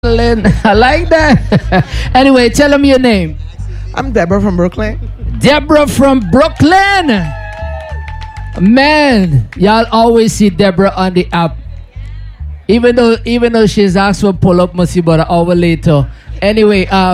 Brooklyn. I like that. Anyway, tell them your name. I'm Deborah from Brooklyn. Deborah from Brooklyn. Man, y'all always see Deborah on the app. Even though she's asked for pull up must about an hour later. Anyway, how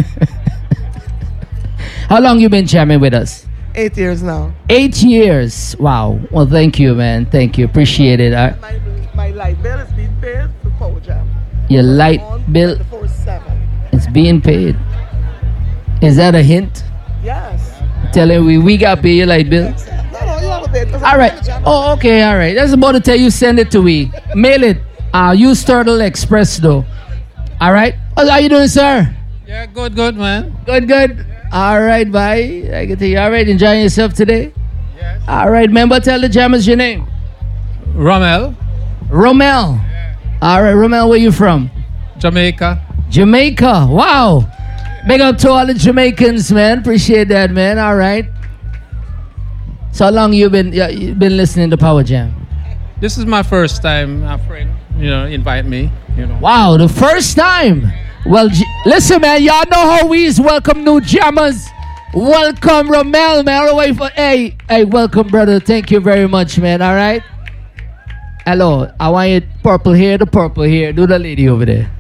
long you been jamming with us? 8 years now. 8 years. Wow. Well, thank you, man. Thank you. Appreciate it. My light bill is being paid for Power Jam. Your light bill 24/7. is being paid. Is that a hint? Yes. Telling we got pay your light bill? No, you have a bit. All right. Oh, okay. All right. That's about to tell you send it to we. Mail it. Use Turtle Express though. All right. How you doing, sir? Yeah, good, man. Good. All right, bye. I can tell you. All right. Enjoying yourself today? Yes. All right. Remember, tell the jammers your name. Rommel, Romel. All right, Romel, where you from? Jamaica. Jamaica. Wow. Big up to all the Jamaicans, man. Appreciate that, man. All right. So how long you've been listening to Power Jam? This is my first time. A friend, invite me. Wow, the first time. Well, listen, man. Y'all know how we is welcome new jammers. Welcome, Romel, man. All the way for hey, welcome, brother. Thank you very much, man. All right. Hello. I want you purple here, the purple here. Do the lady over there.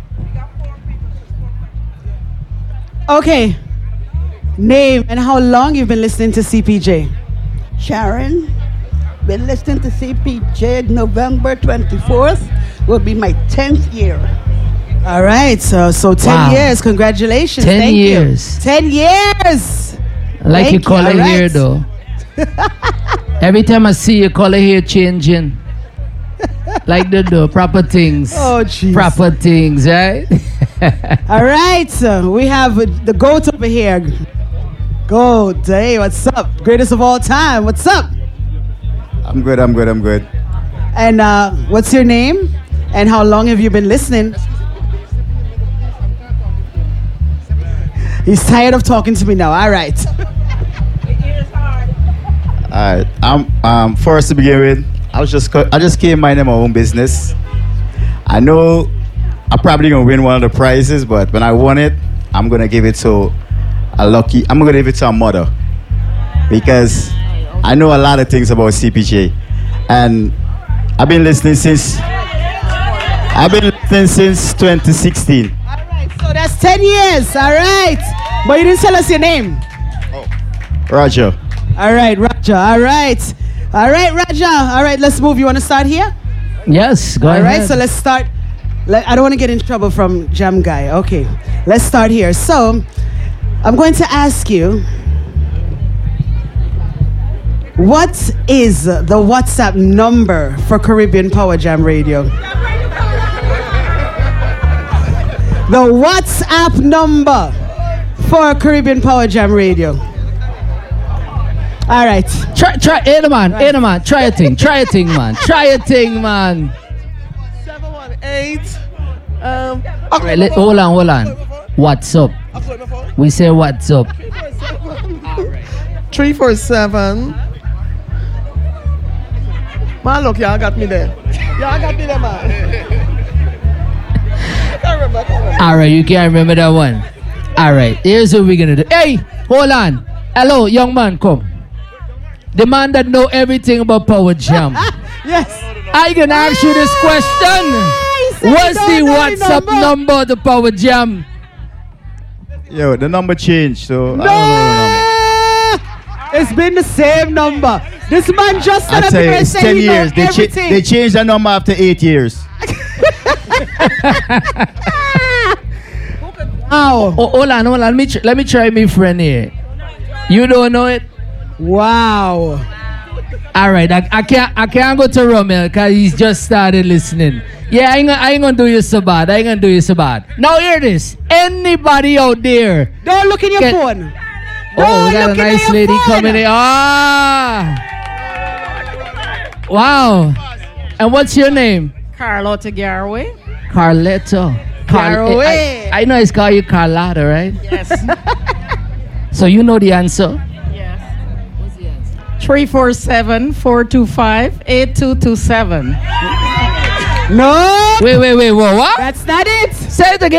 Okay. Name and how long you've been listening to CPJ? Sharon, been listening to CPJ. November 24th will be my 10th year. All right, so 10 Wow. years. Congratulations. 10 Thank years. You. 10 years. I like Thank your you. color All right. here, though. Every time I see your color here changing. Like the proper things. Oh, jeez. Proper things, right? All right, so we have the GOAT over here. GOAT, hey, what's up? Greatest of all time, what's up? I'm good. And what's your name? And how long have you been listening? He's tired of talking to me now. All right. Alright, I'm first to begin with. I just came minding my own business. I know I'm probably gonna win one of the prizes, but when I won it, I'm gonna give it to a mother, because I know a lot of things about CPJ, and I've been listening since 2016. All right, so that's 10 years. All right. But you didn't tell us your name. Roger. All right, Raja. All right. All right, Raja. All right, let's move. You want to start here? Yes, go All ahead. right, so let's start. I don't want to get in trouble from Jam Guy. Okay, let's start here. So, I'm going to ask you, what is the WhatsApp number for Caribbean Power Jam Radio? The WhatsApp number for Caribbean Power Jam Radio. All right. Try it, man. Try a thing, man. 718. All right, hold on. What's up? We say what's up. 347. Man, look, y'all got me there. Man. I can't remember. All right, you can't remember that one. All right, here's what we're gonna do. Hey, hold on. Hello, young man, come. The man that know everything about Power Jam. Yes. I can ask you this question. What's the WhatsApp number to Power Jam? Yo, the number changed, so No! I don't know the number. It's been the same number. This man just I said up tell you, here and it's said 10 he knows years. everything. They changed the number after 8 years. Wow. Oh, hold on. Let me try my friend here. You don't know it? Wow. All right, I can't go to Romel because he's just started listening. Yeah, I ain't gonna do you so bad. Now hear this. Anybody out there? Don't look in your phone. Oh, we got a look in nice your lady phone. coming in. Wow. And what's your name? Carlotta Garway. Carletta. Garway. I know it's called you Carlotta, right? Yes. So you know the answer? Yes. What's the answer? 347-425-8227. No. Wait, whoa, what? That's not it. Say it again.